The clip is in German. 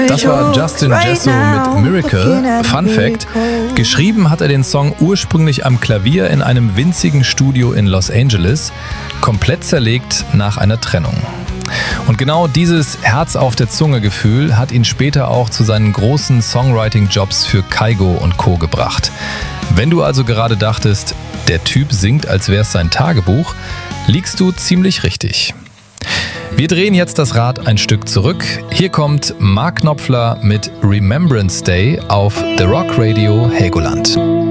Das war Justin Jesso mit Miracle. Fun Fact: Geschrieben hat er den Song ursprünglich am Klavier in einem winzigen Studio in Los Angeles, komplett zerlegt nach einer Trennung. Und genau dieses Herz auf der Zunge Gefühl hat ihn später auch zu seinen großen Songwriting-Jobs für Kygo und Co. gebracht. Wenn du also gerade dachtest, der Typ singt, als wäre es sein Tagebuch, liegst du ziemlich richtig. Wir drehen jetzt das Rad ein Stück zurück. Hier kommt Mark Knopfler mit Remembrance Day auf The Rock Radio Helgoland.